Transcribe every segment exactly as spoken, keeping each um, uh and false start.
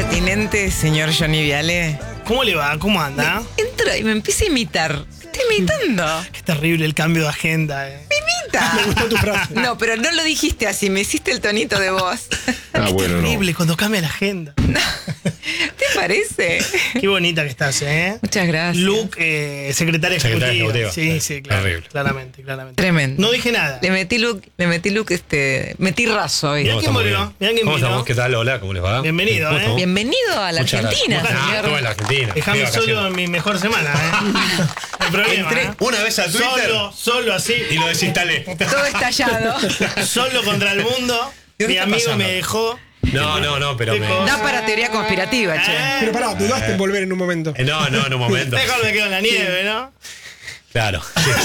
impertinente señor Johnny Viale. ¿Cómo le va? ¿Cómo anda? Entra y me empieza a imitar. Estoy imitando. Qué terrible el cambio de agenda, eh. Me imita. Me gustó tu frase. No, pero no lo dijiste así, me hiciste el tonito de voz. Ah, bueno, Terrible no. cuando cambia la agenda. ¿Te parece? Qué bonita que estás, ¿eh? Muchas gracias. Luke, eh, secretaria Secretaria ejecutiva. ejecutiva. Sí, sí, claro. Terrible. Claramente, claramente. Tremendo. No dije nada. Le metí look, le metí look, este, metí raso hoy. Mirá No, quién estamos volvió, bien. mirá quién ¿Cómo vino. estamos? ¿Qué tal? Hola, ¿cómo les va? Bienvenido, ¿Cómo ¿eh? estamos? Bienvenido a la Muchas Argentina, gracias. Ah, señor. estuve en la Argentina. Dejame Fui de solo vacaciones. en mi mejor semana, ¿eh? No hay problema. Entré ¿eh? una vez a Twitter Solo, solo así. y lo desinstalé. Todo estallado. Solo contra el mundo. ¿Qué Mi está amigo pasando? me dejó. No, no, no, pero Qué me... cosa. Da para teoría conspirativa, che. Pero pará, dudaste en volver en un momento. Eh, No, no, en un momento. Mejor me quedo en la nieve, ¿no? Claro.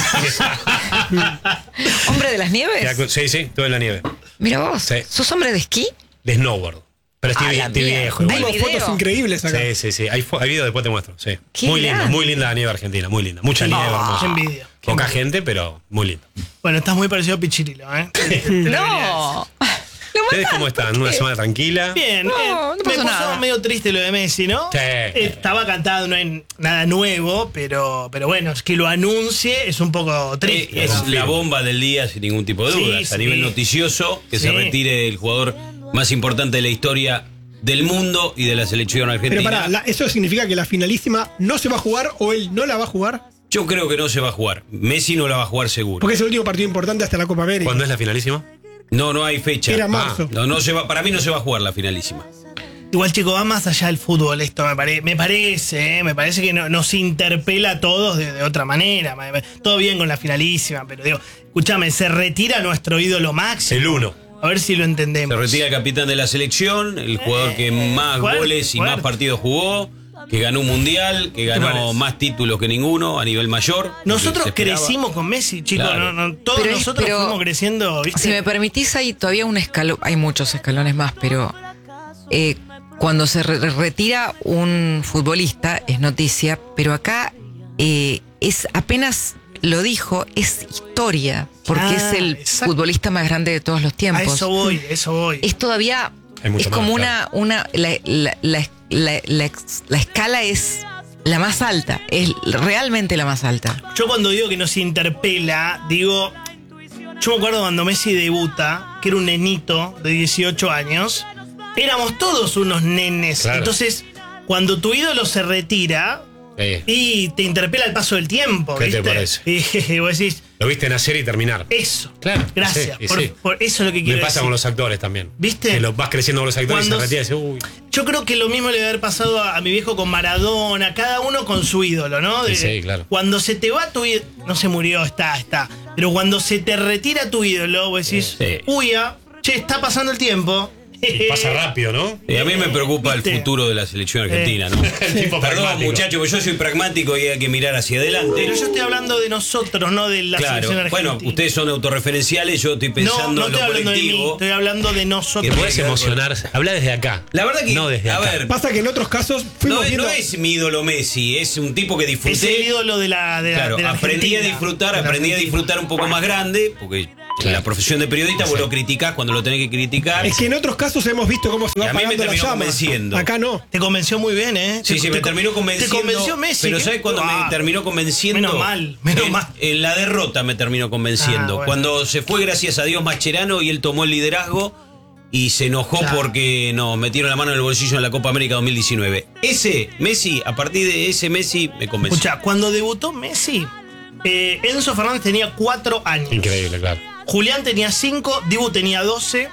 ¿Hombre de las nieves? Sí, sí, estuve en la nieve. Mira vos, Sí. ¿sos hombre de esquí? De snowboard. Pero estoy, Ah, vie- la estoy mierda. viejo. Hay igual. Vimos video. fotos increíbles acá. Sí, sí, sí. Hay, fo- hay video, después te muestro. Sí. Qué Muy linda, grande. muy linda la nieve argentina, muy linda. Mucha nieve, Qué hermosa. envidia. Qué Poca envidia. gente, pero muy linda. Bueno, estás muy parecido a Pichirilo, ¿eh? Te- te- te lo quería No. Lo ¿Ustedes mataste. cómo están? ¿Una semana tranquila? decir. Bien, No, eh, no me pasó puso nada. medio triste lo de Messi, ¿no? Sí. Estaba cantado, no hay nada nuevo, pero, pero bueno, es que lo anuncie es un poco triste. Es ¿no? la bomba del día, sin ningún tipo de Sí, dudas. sí. A nivel noticioso, que se Sí. retire el jugador más importante de la historia del mundo y de la selección argentina. Pero pará, la- ¿eso significa que la finalísima no se va a jugar o él no la va a jugar? Yo creo que no se va a jugar. Messi no la va a jugar seguro. Porque es el último partido importante hasta la Copa América. ¿Cuándo es la finalísima? No, no hay fecha. Era Ah, marzo. no, no se va, para mí no se va a jugar la finalísima. Igual, chico, va más allá del fútbol esto, me, pare- me parece, ¿eh? Me parece que no- nos interpela a todos de, de otra manera. Me- me- Todo bien con la finalísima, pero digo, escúchame, se retira nuestro ídolo máximo. El uno. A ver si lo Se entendemos. retira el capitán de la selección, el jugador que más fuerte, goles y fuerte. más partidos jugó, que ganó un mundial, que parece? ganó más títulos que ninguno a nivel mayor. Nosotros Se esperaba. crecimos con Messi, chicos. Claro. no- no, todos Pero es- nosotros pero- fuimos creciendo, ¿viste? Si me permitís, hay todavía un escalón, hay muchos escalones más, pero eh, cuando se re- retira un futbolista es noticia, pero acá eh, es apenas lo dijo, es historia, porque Ah, es el exacto. futbolista más grande de todos los A tiempos. eso voy, a eso voy. Es todavía, Hay mucho es como más, una, una la, la, la, la- la ex- la escala es la más alta, es realmente la más alta. Yo cuando digo que nos interpela, digo, yo me acuerdo cuando Messi debuta, que era un nenito de dieciocho años, éramos todos unos nenes. Claro. Entonces, cuando tu ídolo se retira Eh, y te interpela el paso del tiempo, ¿Qué te ¿viste? parece? Y vos decís, Lo viste nacer y terminar. eso. Claro. Gracias. Sí, por, sí. por eso es lo que Me quiero pasa decir. con los actores también. ¿Viste? Que lo vas creciendo con los actores Cuando y se retira y dices, uy. Yo creo que lo mismo le debe haber pasado a, a mi viejo con Maradona, cada uno con su ídolo, ¿no? Sí, sí, claro. Cuando se te va tu ídolo, no se murió, está, está. Pero cuando se te retira tu ídolo, vos decís, Sí. uy, ah, che, está pasando el tiempo. Y pasa rápido, ¿no? Y a mí me preocupa el ¿Viste? futuro de la selección argentina, ¿no? El tipo Perdón, pragmático. muchachos, porque yo soy pragmático y hay que mirar hacia adelante. Pero yo estoy hablando de nosotros, no de la Claro, selección argentina. bueno, ustedes son autorreferenciales, yo estoy no, pensando no en lo estoy hablando de mí, colectivo. estoy hablando de nosotros. Que Puedes emocionar. Habla desde acá. La verdad que, No desde a acá. ver, Pasa que en otros casos fuimos no, es- viendo... no es mi ídolo Messi, es un tipo que disfruté. Es el ídolo de la, de la, Claro, de la aprendí a Argentina, disfrutar, de la aprendí a Argentina. disfrutar un poco más grande, porque en Claro. la profesión de periodista vos lo criticás cuando lo tenés que criticar. Es que en otros casos hemos visto cómo se Y va a mí me apagando la terminó llama. convenciendo. Acá no. Te convenció muy bien, ¿eh? Sí, Te- sí, te me co- terminó convenciendo. Te convenció Messi. Pero ¿qué? ¿sabes cuándo Ah, me terminó convenciendo? Menos mal, menos en, mal. En la derrota me terminó convenciendo. Ah, bueno. Cuando se fue, gracias a Dios, Mascherano y él tomó el liderazgo y se enojó Claro. porque nos metieron la mano en el bolsillo en la Copa América dos mil diecinueve. Ese Messi, a partir de ese Messi, me convenció. Escucha, cuando debutó Messi, eh, Enzo Fernández tenía cuatro años. Increíble, claro. Julián tenía cinco, Dibu tenía doce.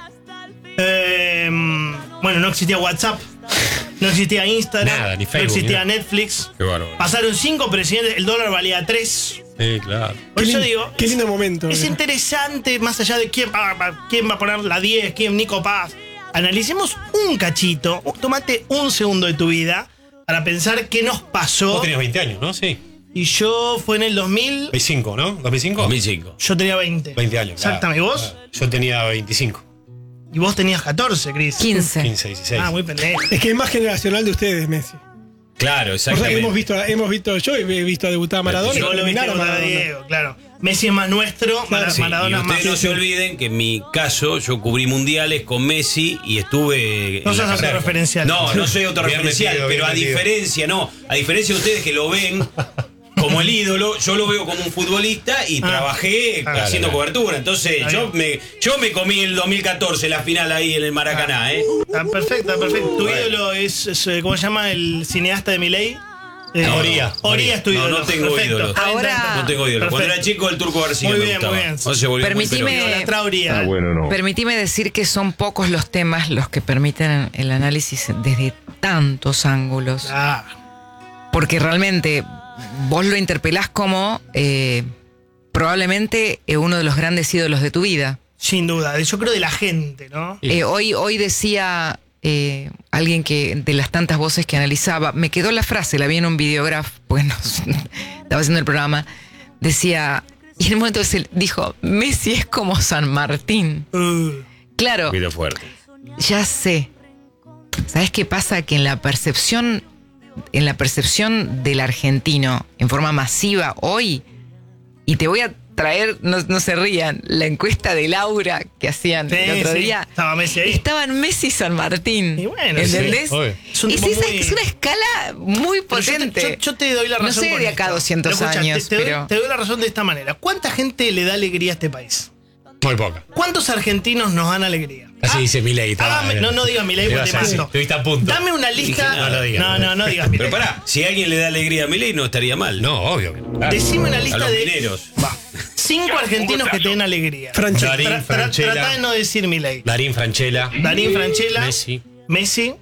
Eh, bueno, no existía WhatsApp, no existía Instagram, Nada, ni no Facebook, existía ni Netflix. Qué bárbaro. Pasaron cinco presidentes, el dólar valía tres. Sí, claro. Por Qué eso lin- digo, Qué lindo momento. es interesante, más allá de quién va, quién va a poner la diez, quién Nico Paz. Analicemos un cachito, tomate un segundo de tu vida para pensar qué nos pasó. Vos tenías veinte años, ¿no? Sí. Y yo fue en el dos mil, veinticinco, ¿no? ¿dos mil cinco? dos mil cinco. yo tenía veinte. veinte años. claro. Exactamente, ¿y vos? Claro. Yo tenía veinticinco. Y vos tenías catorce, Cris. quince. quince, dieciséis. Ah, muy pendejo. Es que es más generacional de ustedes, Messi. Claro, O sea, exactamente. hemos visto, hemos visto, yo he visto debutar a Maradona y Yo lo viste terminar a con la Maradona. Diego, claro. Messi es más nuestro, Mar- Sí, y Maradona es más. ustedes no se olviden que en mi caso yo cubrí mundiales con Messi y estuve. No en la sos carrera. autorreferencial. No, no soy autorreferencial, Bien metido, pero bien a metido. diferencia, no, a diferencia de ustedes que lo ven como el ídolo, yo lo veo como un futbolista y Ah. trabajé Claro, haciendo claro. cobertura. Entonces Está yo bien. me, yo me comí el dos mil catorce la final ahí en el Maracaná, ¿eh? Está perfecto, está perfecto. Tu Bueno. ídolo es, es, eh, ¿cómo se llama el cineasta de Milei? Eh, No, Oría. Oría es tu No, ídolo. no tengo Perfecto. ídolos. Está bien, Ahora- está bien. No tengo ídolo. Cuando Perfecto. era chico el Turco García Muy me bien, gustaba. muy bien. Ahora se volvió muy Permitime- pero- Idolatra Oría. Permitime decir que son pocos los temas los que permiten el análisis desde tantos ángulos. Ah, Porque realmente vos lo interpelás como eh, probablemente eh, uno de los grandes ídolos de tu vida. sin duda. Yo creo de la gente, ¿no? Eh, hoy, hoy decía eh, alguien que de las tantas voces que analizaba, me quedó la frase, la vi en un videograf, pues no, estaba haciendo el programa, decía, y en un momento se dijo, Messi es como San Martín. Uh, Claro, Un poquito fuerte. ya sé. ¿Sabes qué pasa? Que en la percepción, en la percepción del argentino, en forma masiva hoy, y te voy a traer, no, no se rían, la encuesta de Laura que hacían Sí, el otro sí. día. Estaba Messi ahí. Estaban Messi y San Martín. Y bueno, ¿entendés? sí, obvio. Es un Es, tipo esa- muy- es una escala muy Pero yo te- potente. Yo, yo te doy la No razón. sé con de acá a esto. doscientos Pero escucha, años, te, te pero- doy, te doy la razón de esta manera. ¿Cuánta gente le da alegría a este país? Muy poca. ¿Cuántos argentinos nos dan alegría? Así Ah, dice Milei. estaba- hágame- no, no digas Milei Te porque ibas a te decir, mato. Estuviste a punto. Dame una lista. No lo digas. No, no, no digas Milei. Pero pará, si a alguien le da alegría a Milei no estaría mal. No, obvio. que no, claro. Decime una A lista los de. mineros. Va. Cinco argentinos que te den alegría. Franchella. Darín, Tra- tra- Franchella. Trata de no decir Milei. Darín Franchella. Darín Franchella. Messi. Messi.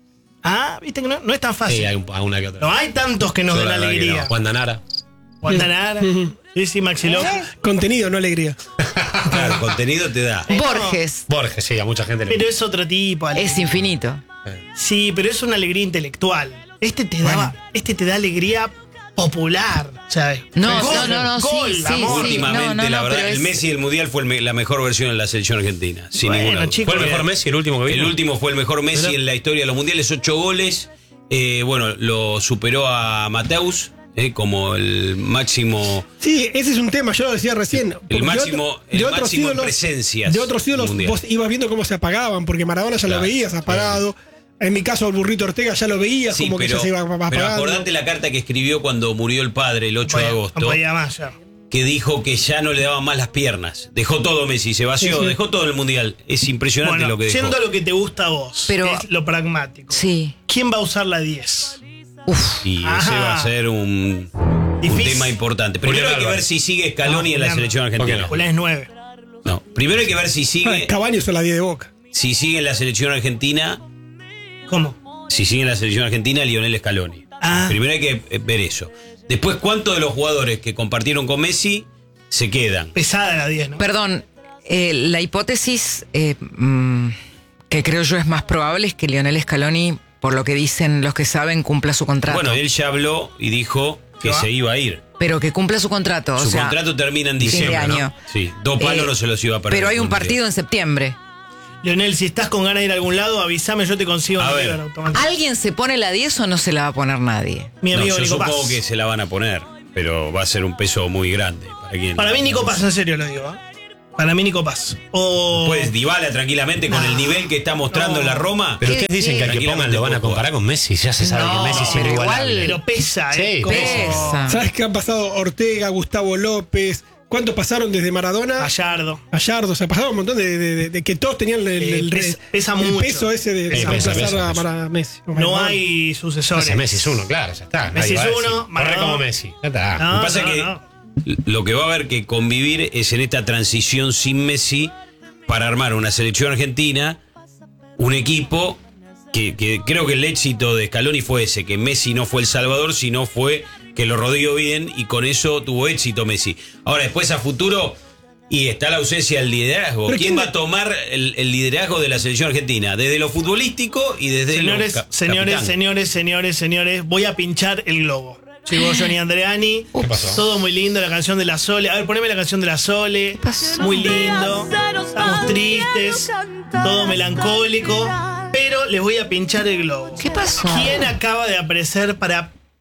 Ah, viste que no, no es tan fácil. Sí, hay un- a una que otra. No hay tantos que nos Yo den la verdad que alegría. no. Juan Danara. Guantanara. Sí, sí, Maxi López. Contenido, no alegría. Claro, contenido te da. Borges Borges, sí, a mucha gente le Pero es otro tipo. Ale. es infinito. Sí, pero es una alegría intelectual. Este te daba, este te da alegría popular, ¿sabes? No, Gol, no, no, no, sí, gol, sí, amor. sí. Últimamente, no, no, la no, verdad, pero el es- Messi del Mundial fue el me- la mejor versión en la selección argentina. Sin Bueno, ninguna duda. chicos, ¿Fue el mejor Messi, el último que El vimos? último fue el mejor Messi Mira. en la historia de los mundiales, ocho goles. Eh, bueno, lo superó a Mateus eh, como el máximo. Sí, ese es un tema, yo lo decía recién. porque de máximo- otro- el de otros máximo en ídolos- presencias De otros ídolos mundial. vos ibas viendo cómo se apagaban, porque Maradona ya Claro, lo veías apagado. En mi caso, el burrito Ortega ya lo veías Sí, como que pero, ya se iba pero apagando. acordate la carta que escribió cuando murió el padre el ocho de Podía- agosto. No podía más ya. Que dijo que ya no le daban más las piernas. Dejó todo Messi, se vació, Sí, sí. dejó todo el mundial. Es impresionante Bueno, lo que dejó. siendo lo que te gusta a vos, Pero- que es lo pragmático. Sí. ¿Quién va a usar la diez? Uf. Y ese Ajá. va a ser un, un Difícil. tema importante. Primero Julián hay que ver Álvarez. si sigue Scaloni No, en la Julián. selección argentina. ¿Por qué Julián es nueve. No, primero hay que ver si Ah, sigue, Cabaños a la diez de Boca. si sigue en la selección argentina, ¿Cómo? si sigue en la selección argentina Lionel Scaloni. Ah. Primero hay que eh, ver eso. Después, ¿cuántos de los jugadores que compartieron con Messi se quedan? Pesada la diez, ¿no? Perdón, eh, la hipótesis eh, mm, que creo yo es más probable es que Lionel Scaloni, por lo que dicen los que saben, cumpla su contrato. Bueno, él ya habló y dijo que ¿Se va? se iba a ir. Pero que cumpla su contrato. Su o sea, contrato termina en fin de diciembre, año. ¿no? Sí, dos palos Eh, no se los iba a perder. Pero hay un Porque- partido en septiembre. Leonel, si estás con ganas de ir a algún lado, avísame, yo te consigo A un ver. River automático. ¿Alguien se pone la diez o no se la va a poner nadie? Mi No, amigo yo Nico Paz. supongo que se la van a poner, pero va a ser un peso muy grande. Para, quien, Para mí Nico Paz, en serio lo digo. ¿eh? Para mí Nico Paz. O... Pues Dybala tranquilamente con No. el nivel que está mostrando No. en la Roma. Pero Sí, ustedes dicen sí. que al que pongan lo van a comparar con Messi. Ya se sabe No, que Messi es pero inigualable. igual- Pero pesa, ¿eh? Sí, Como- pesa. ¿Sabes qué han pasado? Ortega, Gustavo López. ¿Cuántos pasaron desde Maradona? Gallardo. Gallardo, o sea, pasaron un montón de, de- de- de que todos tenían el, el- Eh, el- pesa- pesa el mucho. peso ese de, de Sí, pesa, reemplazar pesa, a pesa. Mara- Messi. No Maradona. hay sucesores. Ese Messi es uno, claro, ya está. Messi Nadie va a es decir, uno, corre Maradona. como Messi. Ya está. No, Lo que pasa no, es que no. lo que va a haber que convivir es en esta transición sin Messi para armar una selección argentina, un equipo que, que creo que el éxito de Scaloni fue ese, que Messi no fue el salvador, sino fue que lo rodeó bien y con eso tuvo éxito Messi. Ahora, después a futuro, y está la ausencia del liderazgo. Pero ¿Quién ¿quién va le- a tomar el, el liderazgo de la selección argentina? Desde lo futbolístico y desde Señores, lo ca- señores, capitán. señores, señores, señores, voy a pinchar el globo. Llegó Johnny Andreani. ¿Qué pasó? Todo muy lindo, la canción de la Sole. A ver, poneme la canción de la Sole. pasó? Muy lindo. Estamos tristes. Todo melancólico. Pero les voy a pinchar el globo. ¿Qué pasó? ¿Quién acaba de aparecer para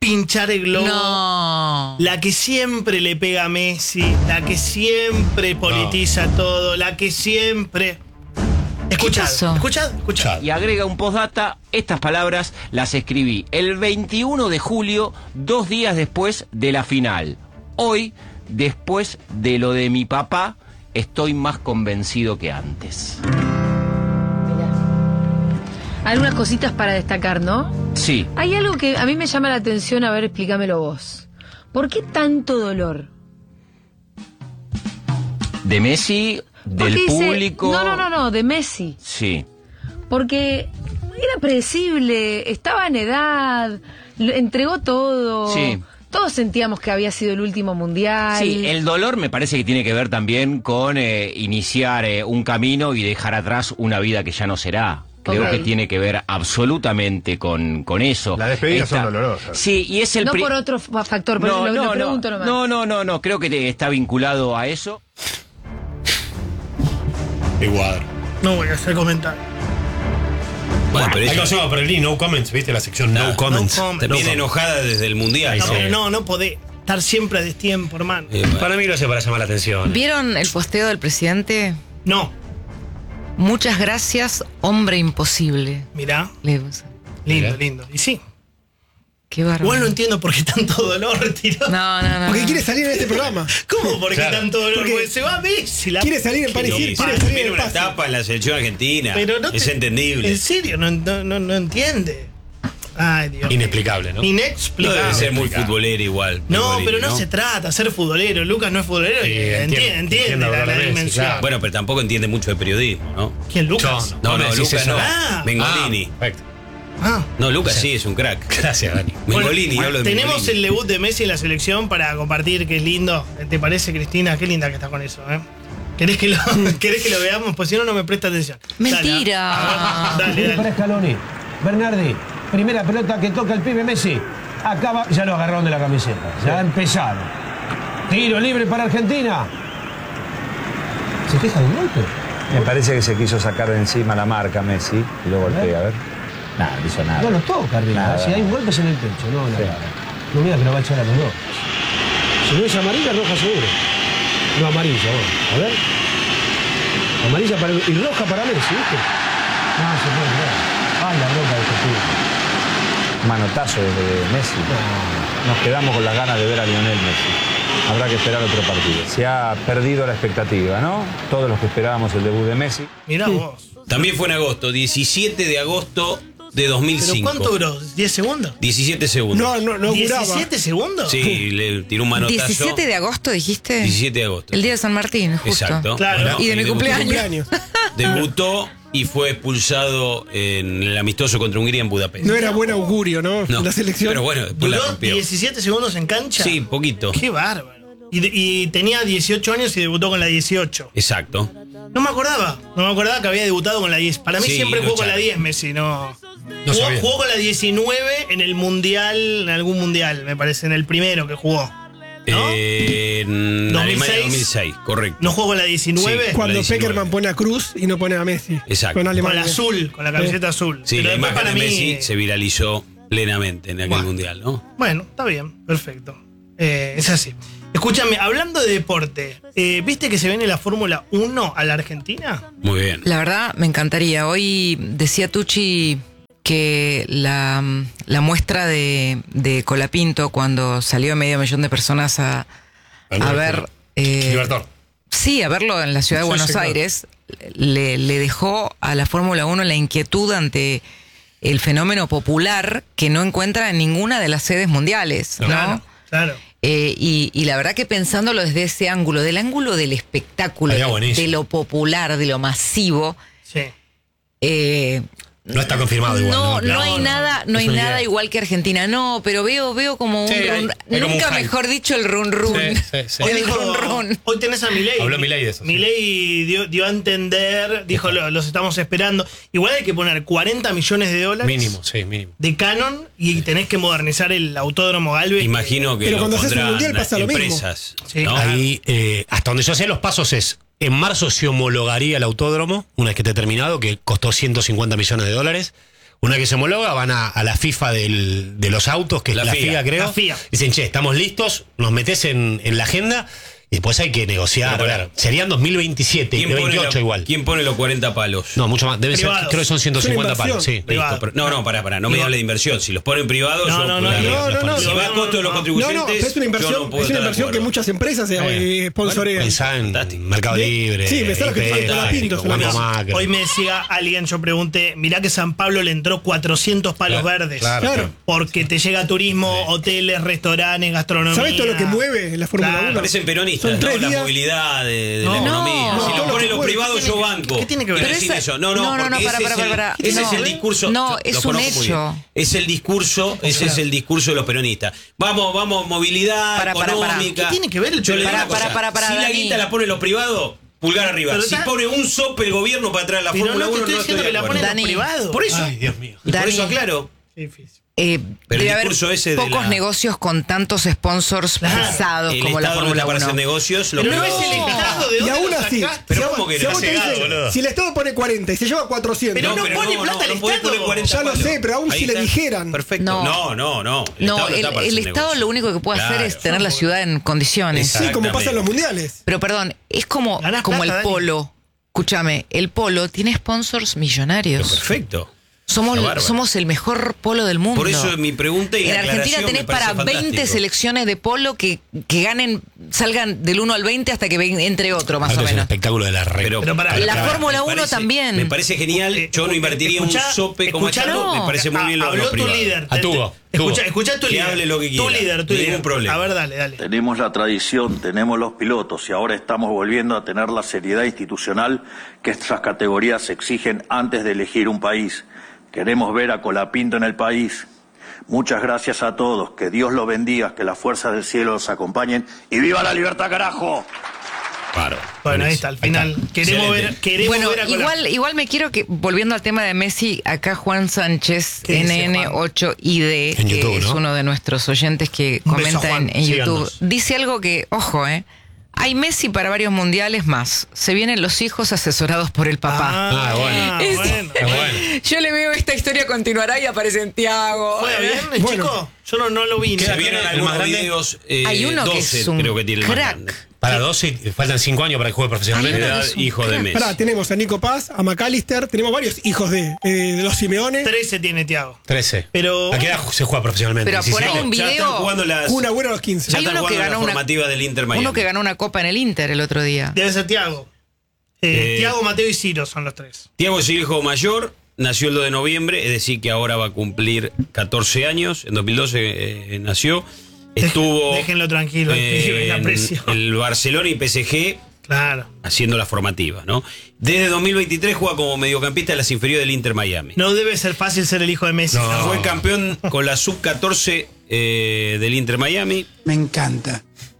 pinchar el globo. No. La que siempre le pega a Messi, la que siempre politiza todo, la que siempre... Escuchad, pasó? escuchad, escuchad. Y agrega un postdata, estas palabras las escribí el veintiuno de julio, dos días después de la final. Hoy, después de lo de mi papá, estoy más convencido que antes. Mirá. Algunas cositas para destacar, ¿no? Sí. Hay algo que a mí me llama la atención, a ver, explícamelo vos. ¿Por qué tanto dolor? ¿De Messi? Porque ¿Del dice- público? No, no, no, no, de Messi. Sí. Porque era predecible, estaba en edad, lo- entregó todo. Sí. Todos sentíamos que había sido el último mundial. Sí, el dolor me parece que tiene que ver también con eh, iniciar eh, un camino y dejar atrás una vida que ya no será. Creo Ok. que tiene que ver absolutamente con, con eso. Las despedidas Esta- son dolorosas. Sí, y es el No pri- por otro fa- factor, por eso lo, lo pregunto no, nomás. no, no, no, no, creo que te- está vinculado a eso. Igual. No voy a hacer comentario. Bueno, pero Hay ella que hacer, pero el no comments, ¿viste? La sección no, Nada, comments. no comments. te No viene comments. enojada desde el mundial. No, ¿no? pero no, no podés estar siempre a destiempo, hermano. Eh, bueno. Para mí lo hace para llamar la atención. ¿Vieron el posteo del presidente? No, Muchas gracias, hombre imposible. mirá, Le- lindo, Mirá. lindo. Y sí, Qué bárbaro. igual no entiendo por qué tanto dolor tiró. No, no, no. Porque no. quiere salir en este programa. ¿Cómo por qué Claro. tanto dolor? Porque Porque se va a Messi. La... quiere salir en Paris Sí, Hilton, sí, quiere salir viene en una Espacio. etapa en la selección argentina. Pero no es te- entendible. En serio, no, no, no, no entiende. Ay, Dios. Inexplicable, ¿no? No Inexplicable. debe ser muy Explicado. futbolero igual. No, Mengolini, pero no, se trata de ser futbolero. Lucas no es futbolero. Sí, y entiendo, entiende, entiende entiendo la, lo la de Messi, dimensión. claro. Bueno, pero tampoco entiende mucho de periodismo, ¿no? ¿Quién, Lucas? Yo No, no, decís Lucas eso. no. Ah. Mengolini. Ah, perfecto. Ah. No, Lucas sí es un crack. Gracias, Dani. Mengolini, Bueno, hablo de tenemos Mengolini. el debut de Messi en la selección para compartir, que es lindo. ¿Te parece, Cristina? Qué linda que estás con eso, ¿eh? ¿Querés que lo, ¿querés que lo veamos? Pues si no, no me presta atención. Mentira. Dale, dale, Para dale. Scaloni. Bernardi, primera pelota que toca el pibe Messi. Acaba, ya lo agarraron de la camiseta. Ya empezaron. Tiro libre para Argentina. ¿Se queja de un golpe? Me parece que se quiso sacar de encima la marca Messi y lo golpea, a ver. Nada, no hizo nada. No lo toca arriba. Nada. Si hay un golpe es en el pecho, no en la Sí. cara. No mira que lo va a echar a los dos. Si no es amarilla, roja seguro. No amarilla, bueno. A ver. Amarilla para, y roja para Messi, ¿viste? No, se puede creer. Ay, la bronca de este tío. Manotazo de Messi. Nos quedamos con las ganas de ver a Lionel Messi. Habrá que esperar otro partido. Se ha perdido la expectativa, ¿no? Todos los que esperábamos el debut de Messi. Mirá vos. También fue en agosto, diecisiete de agosto de dos mil ¿Pero cinco. cuánto duró? ¿diez segundos? diecisiete segundos. No, no, no duraba. ¿diecisiete segundos? Sí, le tiró un manotazo. diecisiete de agosto, dijiste. diecisiete de agosto. El día de San Martín, justo. Exacto. Claro. Y de mi debutó. cumpleaños. Cumpleaños. Debutó y fue expulsado en el amistoso contra Hungría en Budapest. No era buen augurio, ¿no? No, La selección. pero bueno, después la ¿Duró rompió. diecisiete segundos en cancha? Sí, poquito. Qué bárbaro. Y, de- y tenía dieciocho años y debutó con la dieciocho. Exacto. No me acordaba. No me acordaba que había debutado con la diez. Para mí Sí, siempre lo jugó con la echaron. diez, Messi, no. No jugó, sabía. jugó con la diecinueve en el mundial, en algún mundial, me parece, en el primero que jugó. ¿No? Eh, en ¿dos mil Alemania seis? dos mil seis, correcto. ¿No jugó con la diecinueve? Sí. Cuando la diecinueve. Peckerman pone a Cruz y no pone a Messi. Exacto. Con Con Alemania. la azul, con la camiseta azul. Sí, Pero la después imagen de para mí- Messi se viralizó plenamente en aquel Bueno. mundial, ¿no? Bueno, está bien, perfecto. Eh, es así. Escúchame, hablando de deporte, eh, ¿viste que se viene la Fórmula uno a la Argentina? Muy bien. La verdad, me encantaría. Hoy decía Tucci que la, la muestra de, de Colapinto, cuando salió medio millón de personas a, a ver. eh, Libertador. sí, a verlo en la ciudad de Sí, Buenos sí, claro. Aires, le, le dejó a la Fórmula uno la inquietud ante el fenómeno popular que no encuentra en ninguna de las sedes mundiales, ¿no? Claro, claro. Eh, y, y la verdad que pensándolo desde ese ángulo, del ángulo del espectáculo, Estaría de, buenísimo. de lo popular, de lo masivo, Sí. eh, No está confirmado igual. no, no, Claro. hay nada, no Es hay una nada idea. igual que Argentina, no, pero veo, veo como un Sí, hay- run- hay como un nunca hype. mejor dicho el run run. Sí, sí, sí. Hoy, El dijo- run run. hoy tenés a Milei. Habló Milei de eso, sí. Milei dio, dio a entender, dijo, "Lo- los estamos esperando. Igual hay que poner cuarenta millones de dólares Mínimo, sí, mínimo. de canon y tenés que modernizar el autódromo Galvez. Imagino que Pero lo cuando haces un pondrán mundial pasa lo mismo. empresas. Sí, ¿no? claro. Ahí, eh, hasta donde yo sé, los pasos es: en marzo se homologaría el autódromo, una vez que esté terminado, que costó ciento cincuenta millones de dólares. una que se homologa, van a, a la FIFA del, de los autos, que La es la F I A, FIA, creo. la F I A. Dicen, che, estamos listos, nos metés en, en la agenda y después hay que negociar. Pero, Claro. Serían dos mil veintisiete, ¿Quién pone, veintiocho la- igual. ¿Quién pone los cuarenta palos? No, mucho más. Debe ser, Privados. creo que son ciento cincuenta Es una palos, sí. Listo, Privado. pero- no, no, pará, pará, no me Privado. hable de inversión. Si los ponen privados, No, yo no, no, puedo- no, no, no, si no, va a no, costo de los no. No, contribuyentes, no, pero es una inversión, yo no puedo es una estar de inversión que acuerdo. muchas empresas eh, Eh, eh, sponsorean. Pensá en Fantástico. Mercado Libre. Sí, pensá lo que I P, falta, la fantástico, Pinto bueno, solamente. Banco Macro. Hoy me decía alguien, yo pregunté, mirá que San Pablo le entró cuatrocientos palos Claro, verdes. claro, Claro. Porque te llega turismo, hoteles, restaurantes, gastronomía. ¿Sabés todo lo que mueve la Fórmula Claro. uno? Parecen peronistas, Son ¿no? tres La días. movilidad de, de No, la no, economía. no, si todo lo lo ponen que los puede. privados, ¿Qué yo tiene- banco. qué tiene que ver? Quiero Pero decir esa- eso. No, no, no, no, no, porque para, ese para, es el- para, para. Ese No. es el discurso. No, yo- es lo un conozco muy hecho. bien. Es el discurso, ese es el discurso de los peronistas. Vamos, vamos, movilidad Para, para, para. económica. ¿Qué tiene que ver el Yo le digo Para, una cosa, para, para, para, Si la Dani. guita la ponen los privados, pulgar arriba. Pero Si está- pone un sope el gobierno para traer la Pero Fórmula no te uno, estoy no diciendo estoy que de la acuerdo. ponen los Dani. privados. Por eso. Ay, Dios mío. Por Dani. eso aclaro. Qué difícil. Eh, Pero el debe haber discurso ese de pocos la- negocios con tantos sponsors Claro. pesados El como la Estado no Fórmula está para uno. hacer negocios. Lo Pero no primero- es el Estado de Y dónde aún lo así, sacás. Pero si a- ¿cómo que si a no vos te llegado, dicen, boludo? si el Estado pone cuarenta y se lleva cuatrocientos, Pero no pone plata no el puede Estado. poner cuarenta Ya lo palos. sé, pero aún Ahí si le está. dijeran. Perfecto. No. No, no, no. El No, Estado el, está para el hacer Estado negocios. lo único que puede hacer Claro. es tener la ciudad en condiciones. Sí, como pasa en los mundiales. Pero perdón, es como, Ganás como plata, el Dani. polo. Escúchame, el polo tiene sponsors Pero millonarios. perfecto. Somos, Está bárbaro. somos el mejor polo del mundo. Por eso mi pregunta y En la Argentina aclaración tenés me parece para veinte fantástico. selecciones de polo que, que ganen, salgan del uno al veinte hasta que ven- entre otro, más Aparte o es un menos. espectáculo de la red. Pero, Pero pará, La pará, Fórmula me uno parece- también. Me parece genial. Eh, Yo no escu- invertiría escuchá- un sope como escuchá- Chato. no. Me parece muy bien lo de Habló los tu privados. líder. A tubo, Escucha, tubo. escuchá tu Que líder. hable lo que Tu quiera. líder, tu Ningún líder. problema. A ver, dale, dale. Tenemos la tradición, tenemos los pilotos y ahora estamos volviendo a tener la seriedad institucional que estas categorías exigen antes de elegir un país. Queremos ver a Colapinto en el país. Muchas gracias a todos, que Dios los bendiga, que las fuerzas del cielo los acompañen y ¡viva la libertad, carajo! Claro. Bueno, ahí está, al final. Queremos ver, Excelente. queremos Bueno, ver a Colapinto. igual, igual me quiero que, volviendo al tema de Messi, acá Juan Sánchez, ¿Qué dice, N N Juan? ocho I D, En que YouTube, es ¿no? uno de nuestros oyentes que Un beso, comenta Juan. en, en YouTube, Síganos. dice algo que, ojo, eh, hay Messi para varios mundiales más. Se vienen los hijos asesorados por el papá. Ah, Ah, bueno. Es- bueno. Es bueno. Yo le veo esta historia continuará y aparece en Tiago. ¿Fue bien, el Bueno. chico? Yo no, no lo vi. Se ¿no? vienen el más algunos grande? videos. eh, Hay uno que doce, es un creo que tiene el más crack. grande. Para doce, faltan cinco años para que juegue profesionalmente. Hay uno Edad, que es un hijo de crack. Messi. Pará, tenemos a Nico Paz, a McAllister, tenemos varios hijos de, eh, de los Simeone. trece tiene Tiago. trece. Pero- ¿A qué edad se juega profesionalmente? Pero por ahí diecisiete. un Ya video- están jugando las. Una buena a los quince. Ya Hay están uno que jugando ganó la una- formativa del Inter Miami. Uno que ganó una copa en el Inter el otro día. Debe ser Tiago. Eh, Eh, Tiago, Mateo y Ciro son los tres. Tiago es el hijo mayor, nació el dos de noviembre, es decir, que ahora va a cumplir catorce años. En dos mil doce eh, nació. Estuvo Déjenlo tranquilo, el eh, pibe, la en presión. el Barcelona y P S G Claro. haciendo la formativa, ¿no? Desde dos mil veintitrés juega como mediocampista en las inferiores del Inter Miami. No debe ser fácil ser el hijo de Messi. No. ¿no? Fue campeón con la sub catorce eh, del Inter Miami. Me encanta.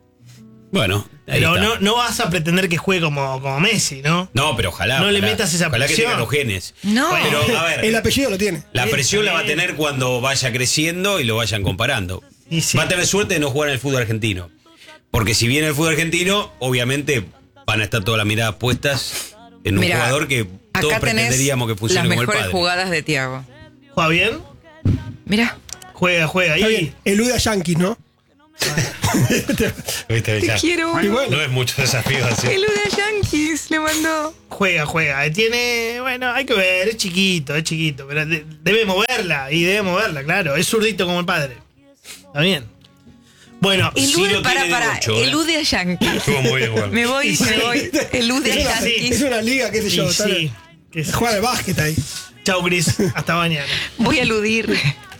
Bueno, ahí Pero está. no, no vas a pretender que juegue como, como Messi, ¿no? No, pero ojalá. No le ojalá. metas esa Ojalá presión. que tenga los genes. No. Pero, a ver, El apellido lo tiene. la Sí, presión está la va a bien. tener cuando vaya creciendo y lo vayan comparando. Y sí. Va a tener suerte de no jugar en el fútbol argentino. Porque si viene el fútbol argentino, obviamente van a estar todas las miradas puestas en un Mira, jugador que todos acá tenés pretenderíamos que las funcione como el mejores padre. jugadas de Tiago. ¿Juega bien? Mira. Juega, juega. Está Ahí. bien, elude a Yankees, ¿no? ¿Viste? Ya. Quiero. Y bueno, No es mucho desafío así. Elude a Yankees, le mandó. Juega, juega. Tiene, bueno, hay que ver, es chiquito, es chiquito, pero de- debe moverla, y debe moverla, claro. Es zurdito como el padre. Está bien. Bueno, Elude, Ciro para, tiene para. de ocho, ¿eh? Elude a Yankees. Estuvo muy bien, bueno. Me voy, Sí. me voy. Elude a es una, Yankees. es una liga, qué sé sí, yo. está sí. bien. Que sí. Juega de básquet ahí. Chau, Cris. Hasta mañana. Voy a eludir.